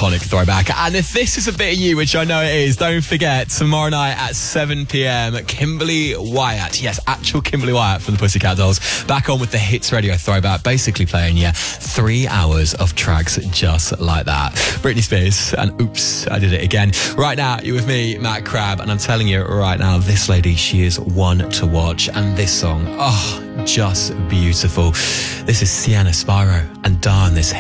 iconic throwback. And if this is a bit of you, which I know it is, don't forget, tomorrow night at 7 p.m, Kimberly Wyatt. Yes, actual Kimberly Wyatt from the Pussycat Dolls. Back on with the Hits Radio throwback, basically playing 3 hours of tracks just like that. Britney Spears and Oops, I Did It Again. Right now, you're with me, Matt Crabb, and I'm telling you right now, this lady, she is one to watch. And this song, just beautiful. This is Sienna Spyro and Darn, this hit.